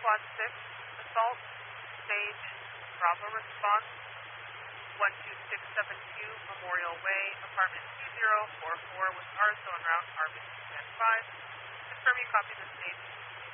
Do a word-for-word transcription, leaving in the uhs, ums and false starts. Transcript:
Squad six, assault, stage, Bravo response, one two six seven two Memorial Way, apartment two zero four four with R zone route, R B C ten five. Confirm you copy the stage